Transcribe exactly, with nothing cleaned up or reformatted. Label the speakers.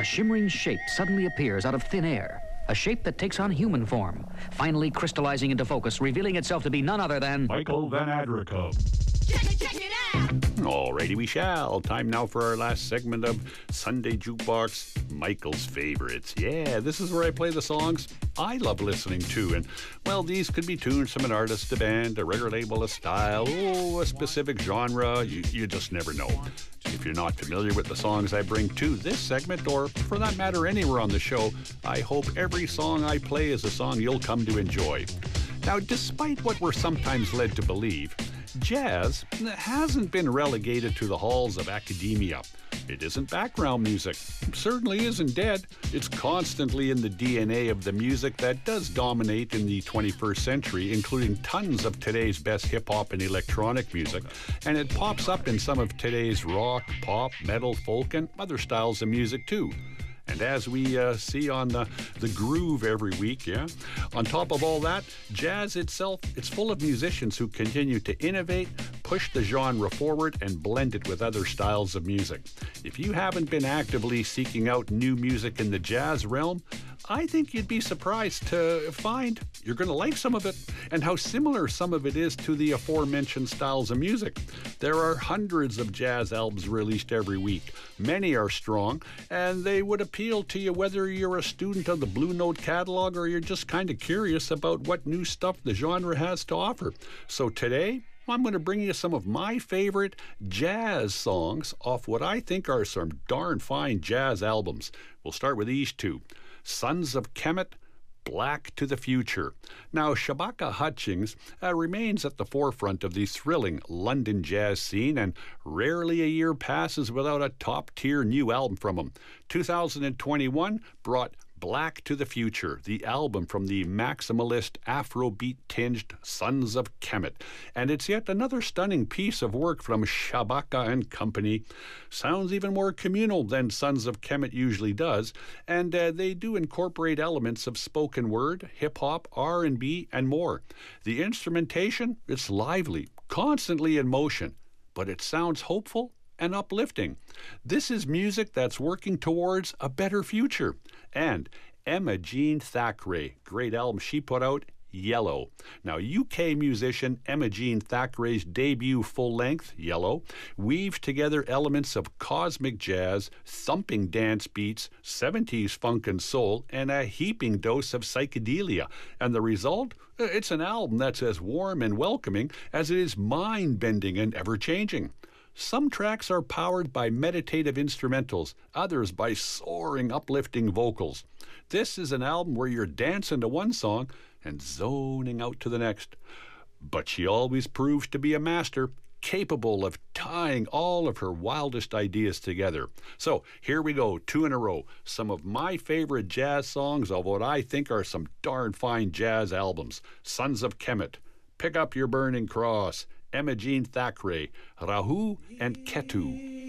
Speaker 1: a shimmering shape suddenly appears out of thin air. A shape that takes on human form, finally crystallizing into focus, revealing itself to be none other than
Speaker 2: Michael Van Adricum.
Speaker 3: Check it, check it out!
Speaker 4: Alrighty, we shall. Time now for our last segment of Sunday Jukebox, Michael's Favorites. Yeah, this is where I play the songs I love listening to. And, well, these could be tunes from an artist, a band, a record label, a style, oh, a specific genre. You, you just never know. If you're not familiar with the songs I bring to this segment, or for that matter anywhere on the show, I hope every song I play is a song you'll come to enjoy. Now, despite what we're sometimes led to believe, jazz hasn't been relegated to the halls of academia. It isn't background music. It certainly isn't dead. It's constantly in the D N A of the music that does dominate in the twenty-first century, including tons of today's best hip-hop and electronic music, and it pops up in some of today's rock, pop, metal, folk, and other styles of music too. And as we uh, see on the, the groove every week, yeah, on top of all that, jazz itself, it's full of musicians who continue to innovate, push the genre forward, and blend it with other styles of music. If you haven't been actively seeking out new music in the jazz realm, I think you'd be surprised to find you're going to like some of it, and how similar some of it is to the aforementioned styles of music. There are hundreds of jazz albums released every week. Many are strong, and they would appeal to you whether you're a student of the Blue Note catalog or you're just kind of curious about what new stuff the genre has to offer. So today, I'm going to bring you some of my favorite jazz songs off what I think are some darn fine jazz albums. We'll start with these two. Sons of Kemet, Black to the Future. Now, Shabaka Hutchings uh, remains at the forefront of the thrilling London jazz scene, and rarely a year passes without a top-tier new album from him. two thousand twenty-one brought Black to the Future, the album from the maximalist Afrobeat-tinged Sons of Kemet. And it's yet another stunning piece of work from Shabaka and Company. Sounds even more communal than Sons of Kemet usually does, and uh, they do incorporate elements of spoken word, hip-hop, R and B, and more. The instrumentation, it's lively, constantly in motion, but it sounds hopeful and uplifting. This is music that's working towards a better future. And Emma Jean Thackeray, great album she put out, Yellow. Now, U K musician Emma Jean Thackeray's debut full-length, Yellow, weaves together elements of cosmic jazz, thumping dance beats, seventies funk and soul, and a heaping dose of psychedelia. And the result? It's an album that's as warm and welcoming as it is mind-bending and ever-changing. Some tracks are powered by meditative instrumentals, others by soaring, uplifting vocals. This is an album where you're dancing to one song and zoning out to the next. But she always proves to be a master, capable of tying all of her wildest ideas together. So here we go, two in a row. Some of my favorite jazz songs of what I think are some darn fine jazz albums. Sons of Kemet, Pick Up Your Burning Cross, Emma Jean Thackeray, Rahu, and Ketu.